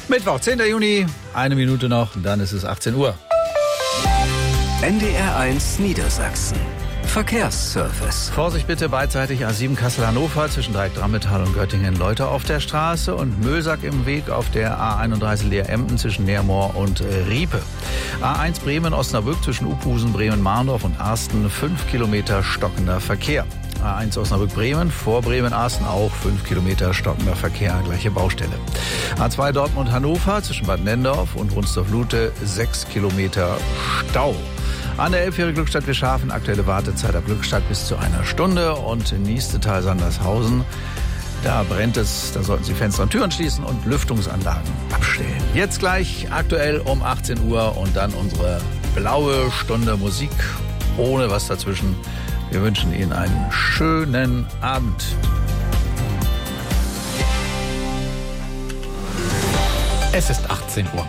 Mittwoch, 10. Juni, 1 Minute noch, dann ist es 18 Uhr. NDR1 Niedersachsen. Verkehrsservice. Vorsicht bitte, beidseitig A7 Kassel-Hannover zwischen Dreieck-Drammental und Göttingen-Leute auf der Straße und Möhlsack im Weg auf der A31 Leer-Emden zwischen Neermoor und Riepe. A1 Bremen-Osnabrück zwischen Uphusen, Bremen-Mahndorf und Arsten 5 Kilometer stockender Verkehr. A1 Osnabrück-Bremen, vor Bremen-Arsten auch 5 Kilometer stockender Verkehr, gleiche Baustelle. A2 Dortmund-Hannover zwischen Bad Nendorf und Wunsdorf-Lute 6 Kilometer Stau. An der Elbfähre Glückstadt-Wischhafen aktuelle Wartezeit ab Glückstadt bis zu 1 Stunde und Niestetal-Sandershausen. Da brennt es, da sollten Sie Fenster und Türen schließen und Lüftungsanlagen abstellen. Jetzt gleich aktuell um 18 Uhr und dann unsere blaue Stunde Musik ohne was dazwischen. Wir wünschen Ihnen einen schönen Abend. Es ist 18 Uhr.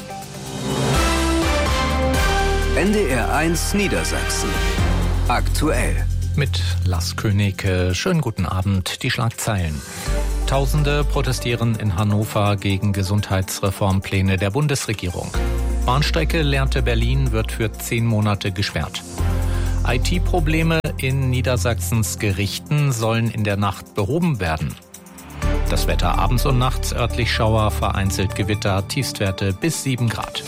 NDR1 Niedersachsen. Aktuell. Mit Lars König. Schönen guten Abend. Die Schlagzeilen. Tausende protestieren in Hannover gegen Gesundheitsreformpläne der Bundesregierung. Bahnstrecke Lehrte-Berlin wird für 10 Monate gesperrt. IT-Probleme in Niedersachsens Gerichten sollen in der Nacht behoben werden. Das Wetter abends und nachts örtlich Schauer, vereinzelt Gewitter, Tiefstwerte bis 7 Grad.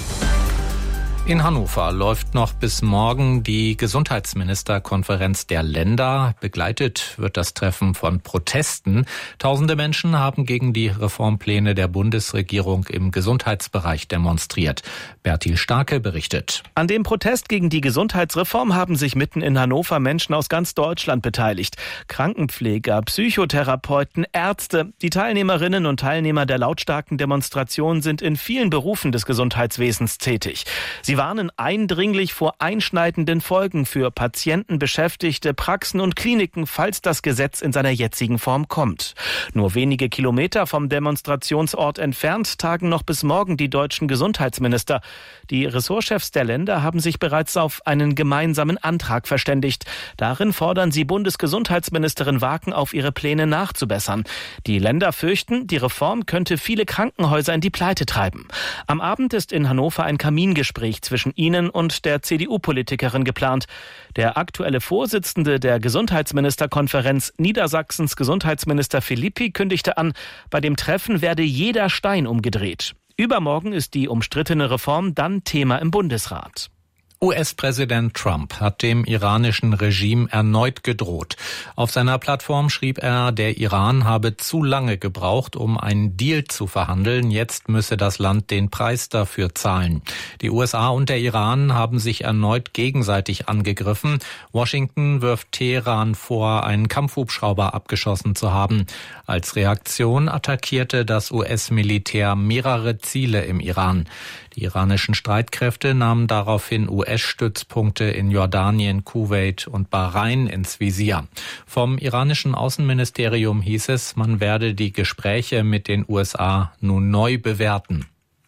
In Hannover läuft noch bis morgen die Gesundheitsministerkonferenz der Länder. Begleitet wird das Treffen von Protesten. Tausende Menschen haben gegen die Reformpläne der Bundesregierung im Gesundheitsbereich demonstriert. Bertil Starke berichtet. An dem Protest gegen die Gesundheitsreform haben sich mitten in Hannover Menschen aus ganz Deutschland beteiligt. Krankenpfleger, Psychotherapeuten, Ärzte. Die Teilnehmerinnen und Teilnehmer der lautstarken Demonstration sind in vielen Berufen des Gesundheitswesens tätig. Sie warnen eindringlich vor einschneidenden Folgen für Patienten, Beschäftigte, Praxen und Kliniken, falls das Gesetz in seiner jetzigen Form kommt. Nur wenige Kilometer vom Demonstrationsort entfernt tagen noch bis morgen die deutschen Gesundheitsminister. Die Ressortchefs der Länder haben sich bereits auf einen gemeinsamen Antrag verständigt. Darin fordern sie Bundesgesundheitsministerin Waken auf, ihre Pläne nachzubessern. Die Länder fürchten, die Reform könnte viele Krankenhäuser in die Pleite treiben. Am Abend ist in Hannover ein Kamingespräch zwischen ihnen und der CDU-Politikerin geplant. Der aktuelle Vorsitzende der Gesundheitsministerkonferenz Niedersachsens, Gesundheitsminister Philippi, kündigte an, bei dem Treffen werde jeder Stein umgedreht. Übermorgen ist die umstrittene Reform dann Thema im Bundesrat. US-Präsident Trump hat dem iranischen Regime erneut gedroht. Auf seiner Plattform schrieb er, der Iran habe zu lange gebraucht, um einen Deal zu verhandeln. Jetzt müsse das Land den Preis dafür zahlen. Die USA und der Iran haben sich erneut gegenseitig angegriffen. Washington wirft Teheran vor, einen Kampfhubschrauber abgeschossen zu haben. Als Reaktion attackierte das US-Militär mehrere Ziele im Iran. Die iranischen Streitkräfte nahmen daraufhin US-Stützpunkte in Jordanien, Kuwait und Bahrain ins Visier. Vom iranischen Außenministerium hieß es, man werde die Gespräche mit den USA nun neu bewerten.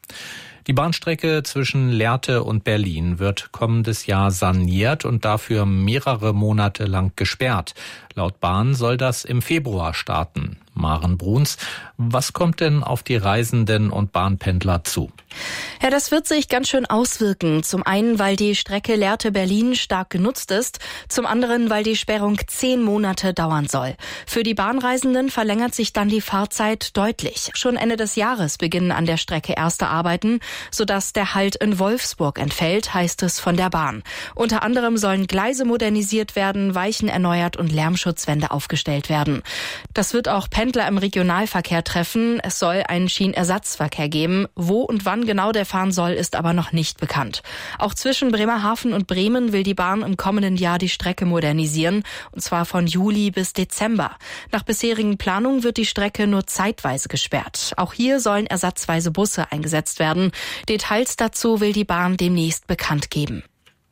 Die Bahnstrecke zwischen Lehrte und Berlin wird kommendes Jahr saniert und dafür mehrere Monate lang gesperrt. Laut Bahn soll das im Februar starten. Maren Bruns, was kommt denn auf die Reisenden und Bahnpendler zu? Ja, das wird sich ganz schön auswirken. Zum einen, weil die Strecke Lehrte-Berlin stark genutzt ist. Zum anderen, weil die Sperrung 10 Monate dauern soll. Für die Bahnreisenden verlängert sich dann die Fahrzeit deutlich. Schon Ende des Jahres beginnen an der Strecke erste Arbeiten, sodass der Halt in Wolfsburg entfällt, heißt es von der Bahn. Unter anderem sollen Gleise modernisiert werden, Weichen erneuert und Lärmschutzwände aufgestellt werden. Das wird auch Pendler im Regionalverkehr treffen. Es soll einen Schienenersatzverkehr geben. Wo und wann genau der fahren soll, ist aber noch nicht bekannt. Auch zwischen Bremerhaven und Bremen will die Bahn im kommenden Jahr die Strecke modernisieren, und zwar von Juli bis Dezember. Nach bisherigen Planungen wird die Strecke nur zeitweise gesperrt. Auch hier sollen ersatzweise Busse eingesetzt werden. Details dazu will die Bahn demnächst bekannt geben.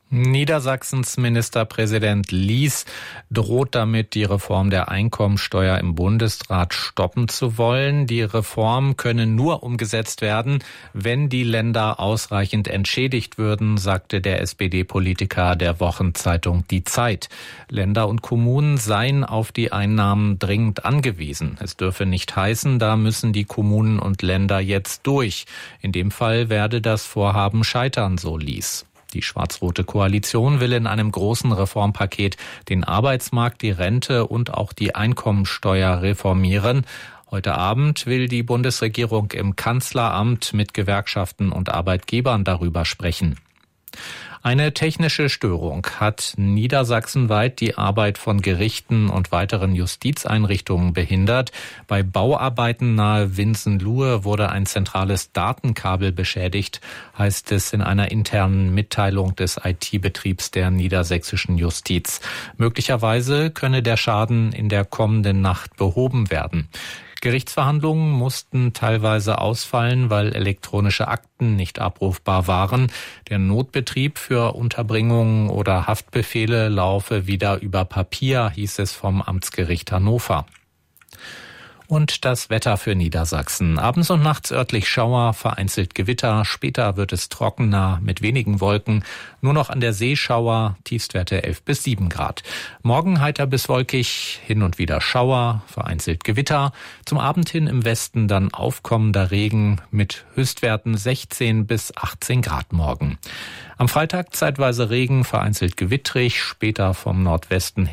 Niedersachsens Ministerpräsident Lies droht damit, die Reform der Einkommensteuer im Bundesrat stoppen zu wollen. Die Reform könne nur umgesetzt werden, wenn die Länder ausreichend entschädigt würden, sagte der SPD-Politiker der Wochenzeitung Die Zeit. Länder und Kommunen seien auf die Einnahmen dringend angewiesen. Es dürfe nicht heißen, da müssen die Kommunen und Länder jetzt durch. In dem Fall werde das Vorhaben scheitern, so Lies. Die schwarz-rote Koalition will in einem großen Reformpaket den Arbeitsmarkt, die Rente und auch die Einkommensteuer reformieren. Heute Abend will die Bundesregierung im Kanzleramt mit Gewerkschaften und Arbeitgebern darüber sprechen. Eine technische Störung hat niedersachsenweit die Arbeit von Gerichten und weiteren Justizeinrichtungen behindert. Bei Bauarbeiten nahe Winsenlohe wurde ein zentrales Datenkabel beschädigt, heißt es in einer internen Mitteilung des IT-Betriebs der niedersächsischen Justiz. Möglicherweise könne der Schaden in der kommenden Nacht behoben werden. Gerichtsverhandlungen mussten teilweise ausfallen, weil elektronische Akten nicht abrufbar waren. Der Notbetrieb für Unterbringungen oder Haftbefehle laufe wieder über Papier, hieß es vom Amtsgericht Hannover. Und das Wetter für Niedersachsen. Abends und nachts örtlich Schauer, vereinzelt Gewitter. Später wird es trockener mit wenigen Wolken. Nur noch an der See Schauer, Tiefstwerte 11 bis 7 Grad. Morgen heiter bis wolkig, hin und wieder Schauer, vereinzelt Gewitter. Zum Abend hin im Westen dann aufkommender Regen mit Höchstwerten 16 bis 18 Grad morgen. Am Freitag zeitweise Regen, vereinzelt gewittrig, später vom Nordwesten